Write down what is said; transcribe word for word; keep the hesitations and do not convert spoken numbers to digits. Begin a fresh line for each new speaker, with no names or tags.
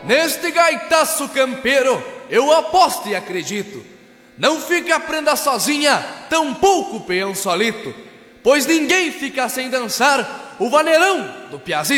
Neste gaitaço campeiro eu aposto e acredito. Não fica a prenda sozinha, tampouco o peão solito, pois ninguém fica sem dançar o vaneirão do Piazito.